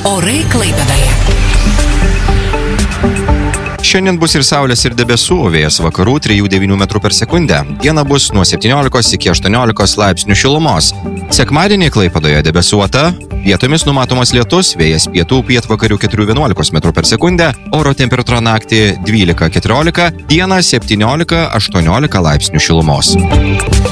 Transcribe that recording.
Orai Klaipėdoje. Šiandien bus ir saulės, ir debesų, vėjas vakarų 3–9 m/s. Diena bus nuo 17 iki 18 laipsnių šilumos. Sekmadienį Klaipėdoje debesuota, vietomis numatomas lietus, vėjas pietų pietvakarių 4–11 m/s, oro temperatūra naktį 12–14, dieną 17–18 laipsnių šilumos.